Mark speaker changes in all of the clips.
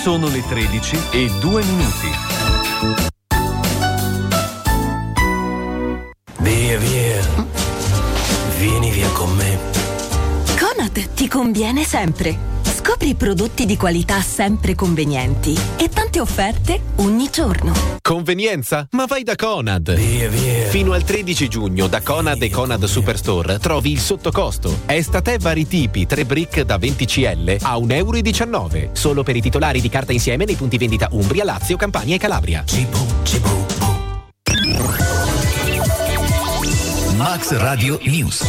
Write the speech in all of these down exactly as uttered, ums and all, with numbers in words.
Speaker 1: Sono le tredici e due minuti.
Speaker 2: Via, via. Vieni via con me.
Speaker 3: Conad ti conviene sempre. Scopri prodotti di qualità sempre convenienti e tante offerte ogni giorno.
Speaker 4: Convenienza? Ma vai da Conad!
Speaker 2: Via, via.
Speaker 4: Fino al tredici giugno da Conad e Conad Superstore trovi il sottocosto. Estate vari tipi, tre brick da venti centilitri a un euro e diciannove. Solo per i titolari di carta insieme nei punti vendita Umbria, Lazio, Campania e Calabria.
Speaker 2: Cibo, cibo, Max Radio News.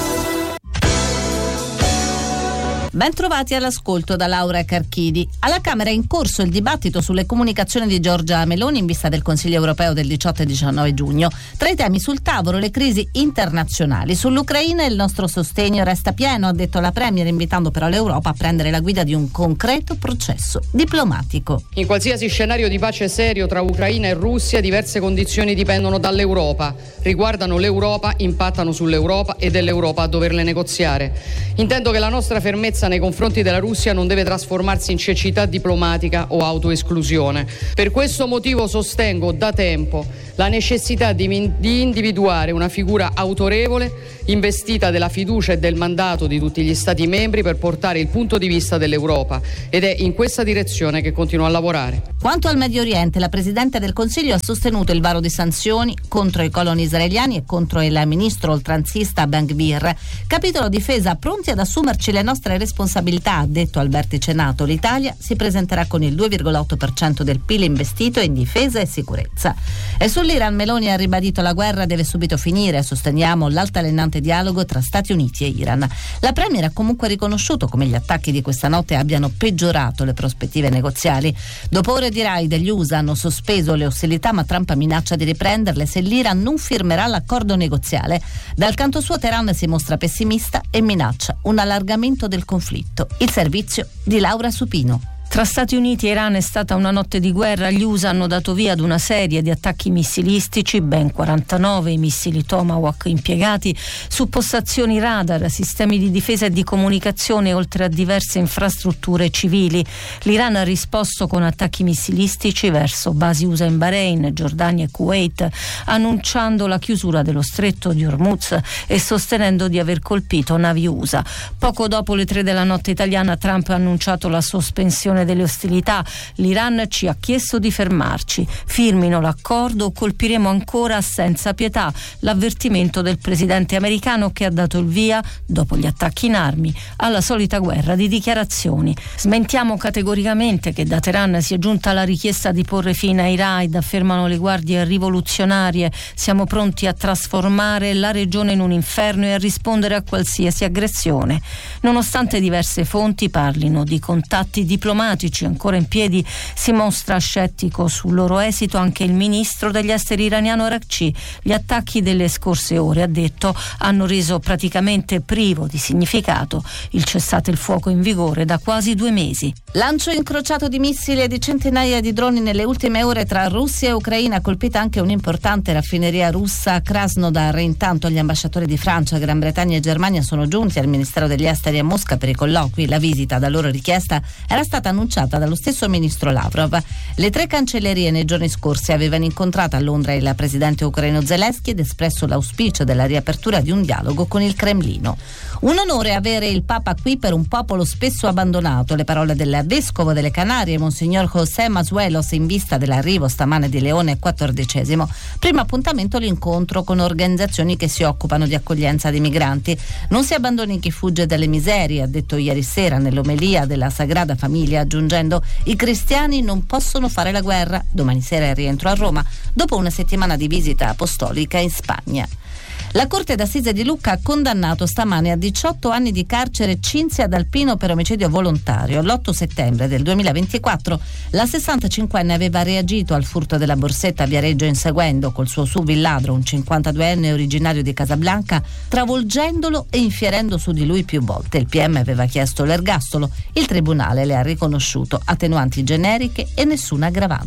Speaker 5: Ben trovati all'ascolto da Laura Carchidi. Alla Camera è in corso il dibattito sulle comunicazioni di Giorgia Meloni in vista del Consiglio europeo del diciotto e diciannove giugno. Tra i temi sul tavolo le crisi internazionali. Sull'Ucraina il nostro sostegno resta pieno, ha detto la Premier, invitando però l'Europa a prendere la guida di un concreto processo diplomatico.
Speaker 6: In qualsiasi scenario di pace serio tra Ucraina e Russia, diverse condizioni dipendono dall'Europa, riguardano l'Europa, impattano sull'Europa ed è l'Europa a doverle negoziare. Intendo che la nostra fermezza nei confronti della Russia non deve trasformarsi in cecità diplomatica o autoesclusione. Per questo motivo sostengo da tempo la necessità di, di individuare una figura autorevole investita della fiducia e del mandato di tutti gli Stati membri per portare il punto di vista dell'Europa, ed è in questa direzione che continuo a lavorare.
Speaker 5: Quanto al Medio Oriente, la Presidente del Consiglio ha sostenuto il varo di sanzioni contro i coloni israeliani e contro il ministro oltranzista Ben Gvir. Capitolo difesa, pronti ad assumerci le nostre responsabilità, ha detto al vertice NATO. L'Italia si presenterà con il due virgola otto per cento del P I L investito in difesa e sicurezza. E sull'Iran Meloni ha ribadito: la guerra deve subito finire, sosteniamo l'altalenante dialogo tra Stati Uniti e Iran. La Premier ha comunque riconosciuto come gli attacchi di questa notte abbiano peggiorato le prospettive negoziali. Dopo ore di raid, gli U S A hanno sospeso le ostilità, ma Trump minaccia di riprenderle se l'Iran non firmerà l'accordo negoziale. Dal canto suo Teheran si mostra pessimista e minaccia un allargamento del conflitto. Il servizio di Laura Supino.
Speaker 7: Tra Stati Uniti e Iran è stata una notte di guerra. Gli U S A hanno dato via ad una serie di attacchi missilistici, ben quarantanove i missili Tomahawk impiegati su postazioni radar, sistemi di difesa e di comunicazione, oltre a diverse infrastrutture civili. L'Iran ha risposto con attacchi missilistici verso basi U S A in Bahrain, Giordania e Kuwait, annunciando la chiusura dello stretto di Hormuz e sostenendo di aver colpito navi U S A. Poco dopo le tre della notte italiana, Trump ha annunciato la sospensione delle ostilità. L'Iran ci ha chiesto di fermarci, firmino l'accordo o colpiremo ancora senza pietà, l'avvertimento del presidente americano, che ha dato il via, dopo gli attacchi in armi, alla solita guerra di dichiarazioni. Smentiamo categoricamente che da Teheran sia giunta la richiesta di porre fine ai raid, affermano le guardie rivoluzionarie. Siamo pronti a trasformare la regione in un inferno e a rispondere a qualsiasi aggressione. Nonostante diverse fonti parlino di contatti diplomatici ancora in piedi, si mostra scettico sul loro esito anche il ministro degli esteri iraniano Araghchi. Gli attacchi delle scorse ore, ha detto, hanno reso praticamente privo di significato il cessate il fuoco in vigore da quasi due mesi.
Speaker 5: Lancio incrociato di missili e di centinaia di droni nelle ultime ore tra Russia e Ucraina, colpita anche un'importante raffineria russa a Krasnodar. Intanto gli ambasciatori di Francia, Gran Bretagna e Germania sono giunti al Ministero degli Esteri a Mosca per i colloqui. La visita, da loro richiesta, era stata annunciata dallo stesso ministro Lavrov. Le tre cancellerie nei giorni scorsi avevano incontrato a Londra il presidente ucraino Zelensky ed espresso l'auspicio della riapertura di un dialogo con il Cremlino. Un onore avere il Papa qui per un popolo spesso abbandonato, le parole del vescovo delle Canarie, Monsignor José Masuelos, in vista dell'arrivo stamane di Leone quattordicesimo. Primo appuntamento l'incontro con organizzazioni che si occupano di accoglienza dei migranti. Non si abbandoni chi fugge dalle miserie, ha detto ieri sera nell'omelia della Sagrada Famiglia, aggiungendo: i cristiani non possono fare la guerra. Domani sera è rientro a Roma dopo una settimana di visita apostolica in Spagna. La Corte d'Assise di Lucca ha condannato stamane a diciotto anni di carcere Cinzia D'Alpino per omicidio volontario. L'otto settembre del duemilaventiquattro la sessantacinquenne aveva reagito al furto della borsetta a Viareggio inseguendo col suo S U V il ladro, un cinquantaduenne originario di Casablanca, travolgendolo e infierendo su di lui più volte. Il P M aveva chiesto l'ergastolo. Il tribunale le ha riconosciuto attenuanti generiche e nessuna aggravante.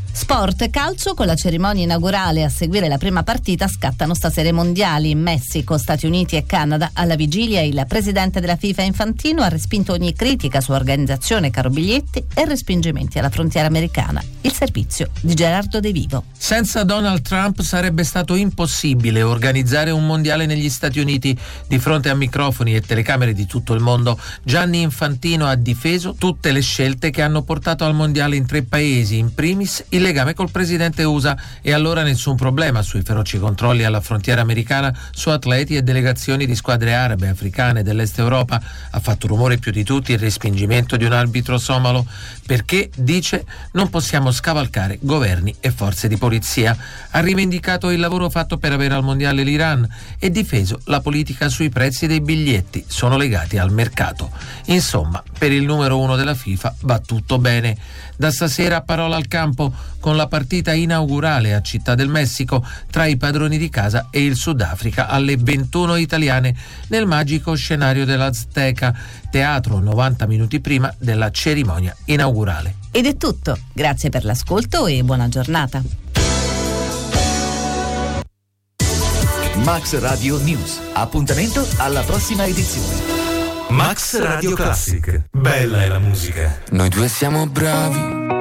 Speaker 5: Sport, calcio, con la cerimonia inaugurale a seguire la prima partita scattano stasera i mondiali in Messico, Stati Uniti e Canada. Alla vigilia il presidente della FIFA Infantino ha respinto ogni critica su organizzazione, caro biglietti e respingimenti alla frontiera americana. Il servizio di Gerardo De Vivo.
Speaker 8: Senza Donald Trump sarebbe stato impossibile organizzare un mondiale negli Stati Uniti. Di fronte a microfoni e telecamere di tutto il mondo, Gianni Infantino ha difeso tutte le scelte che hanno portato al mondiale in tre paesi, in primis il legame col presidente U S A, e allora nessun problema sui feroci controlli alla frontiera americana su atleti e delegazioni di squadre arabe, africane, dell'est Europa. Ha fatto rumore più di tutti il respingimento di un arbitro somalo perché, dice, non possiamo scavalcare governi e forze di polizia. Ha rivendicato il lavoro fatto per avere al mondiale l'Iran e difeso la politica sui prezzi dei biglietti, sono legati al mercato. Insomma, per il numero uno della FIFA va tutto bene. Da stasera parola al campo con la partita inaugurale a Città del Messico tra i padroni di casa e il Sudafrica alle ventuno italiane nel magico scenario dell'Azteca, teatro novanta minuti prima della cerimonia inaugurale.
Speaker 5: Ed è tutto, grazie per l'ascolto e buona giornata.
Speaker 1: Max Radio News. Appuntamento alla prossima edizione.
Speaker 2: Max Radio Classic. Bella è la musica.
Speaker 9: Noi due siamo bravi